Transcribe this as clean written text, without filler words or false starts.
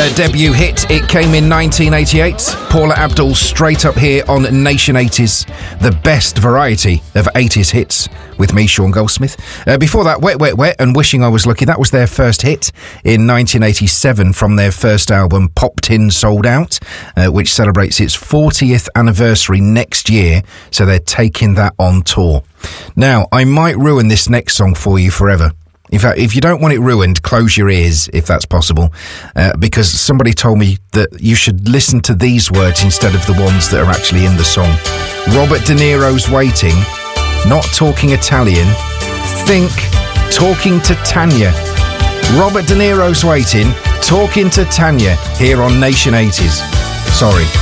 debut hit. It came in 1988. Paula Abdul, straight up here on Nation 80s, the best variety of 80s hits, with me, Sean Goldsmith. Before that, Wet, Wet, Wet and Wishing I Was Lucky. That was their first hit in 1987 from their first album, Popped In, Sold Out, which celebrates its 40th anniversary next year, so they're taking that on tour. Now, I might ruin this next song for you forever. In fact, if you don't want it ruined, close your ears, if that's possible, because somebody told me that you should listen to these words instead of the ones that are actually in the song. Robert De Niro's Waiting, not talking Italian, think Talking to Tanya. Robert De Niro's Waiting, Talking to Tanya, here on Nation 80s. Sorry.